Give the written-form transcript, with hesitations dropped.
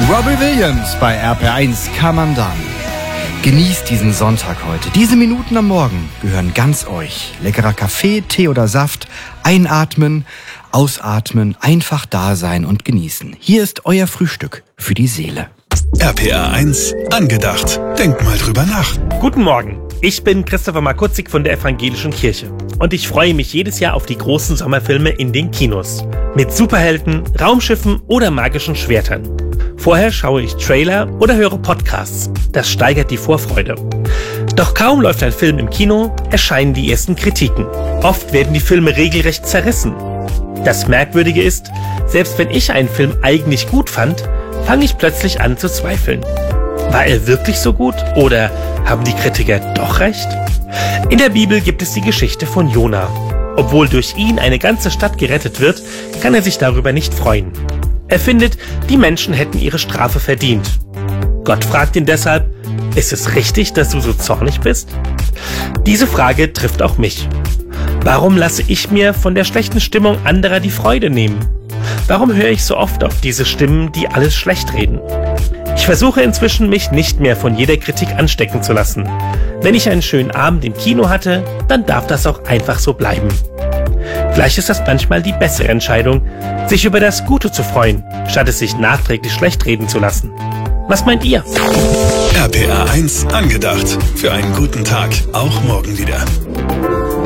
Robbie Williams bei RPR1 Come Undone. Genießt diesen Sonntag heute. Diese Minuten am Morgen gehören ganz euch. Leckerer Kaffee, Tee oder Saft. Einatmen, ausatmen, einfach da sein und genießen. Hier ist euer Frühstück für die Seele. RPR1 angedacht. Denkt mal drüber nach. Guten Morgen. Ich bin Christopher Markutzig von der Evangelischen Kirche. Und ich freue mich jedes Jahr auf die großen Sommerfilme in den Kinos. Mit Superhelden, Raumschiffen oder magischen Schwertern. Vorher schaue ich Trailer oder höre Podcasts. Das steigert die Vorfreude. Doch kaum läuft ein Film im Kino, erscheinen die ersten Kritiken. Oft werden die Filme regelrecht zerrissen. Das Merkwürdige ist, selbst wenn ich einen Film eigentlich gut fand, fange ich plötzlich an zu zweifeln. War er wirklich so gut oder haben die Kritiker doch recht? In der Bibel gibt es die Geschichte von Jona. Obwohl durch ihn eine ganze Stadt gerettet wird, kann er sich darüber nicht freuen. Er findet, die Menschen hätten ihre Strafe verdient. Gott fragt ihn deshalb, ist es richtig, dass du so zornig bist? Diese Frage trifft auch mich. Warum lasse ich mir von der schlechten Stimmung anderer die Freude nehmen? Warum höre ich so oft auf diese Stimmen, die alles schlecht reden? Ich versuche inzwischen, mich nicht mehr von jeder Kritik anstecken zu lassen. Wenn ich einen schönen Abend im Kino hatte, dann darf das auch einfach so bleiben. Vielleicht ist das manchmal die bessere Entscheidung, sich über das Gute zu freuen, statt es sich nachträglich schlecht reden zu lassen. Was meint ihr? RPR1 angedacht. Für einen guten Tag. Auch morgen wieder.